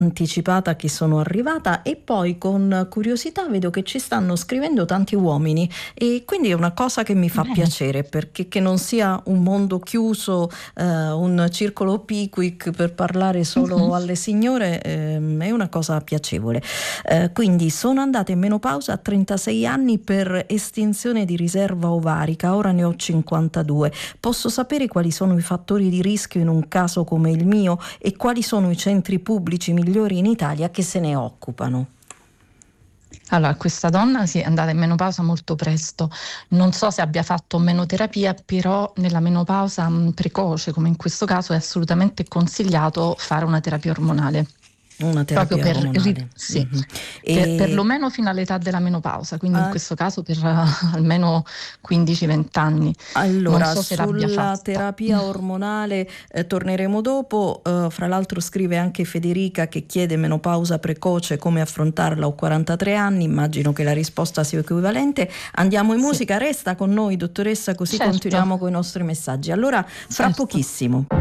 anticipata che sono arrivata, e poi con curiosità vedo che ci stanno scrivendo tanti uomini, e quindi è una cosa che mi fa Bene. piacere, perché che non sia un mondo chiuso, un circolo Pickwick per parlare Mhm. solo alle signore, è una cosa piacevole. Quindi sono andata in menopausa a 36 anni per estinzione di riserva ovarica, ora ne ho 52. Posso sapere quali sono i fattori di rischio in un caso come il mio e quali sono i centri pubblici migliori in Italia che se ne occupano? Allora, questa donna si è andata in menopausa molto presto. Non so se abbia fatto menoterapia, però nella menopausa precoce, come in questo caso, è assolutamente consigliato fare una terapia ormonale. Una Proprio terapia ormonale. sì, Mhm. per E perlomeno fino all'età della menopausa, quindi in eh, questo caso per almeno 15-20 anni. Non allora, so se l'abbia sulla fatta. terapia ormonale torneremo dopo. Fra l'altro scrive anche Federica che chiede menopausa precoce, come affrontarla, ho 43 anni, immagino che la risposta sia equivalente. Andiamo in Sì, musica, resta con noi dottoressa, così certo, continuiamo con i nostri messaggi. Allora, fra certo. pochissimo.